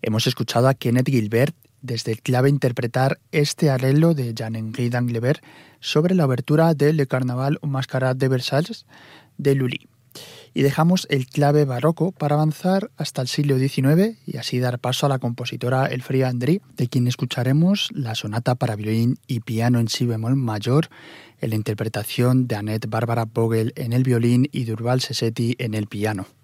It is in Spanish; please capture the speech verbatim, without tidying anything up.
Hemos escuchado a Kenneth Gilbert desde el clave interpretar este arreglo de Jean-Henri Danglebert sobre la obertura de Le Carnaval ou Mascarade de Versalles de Lully. Y dejamos el clave barroco para avanzar hasta el siglo diecinueve y así dar paso a la compositora Elfriede Andry, de quien escucharemos la sonata para violín y piano en si bemol mayor, en la interpretación de Annette Barbara Vogel en el violín y Durval Sessetti en el piano.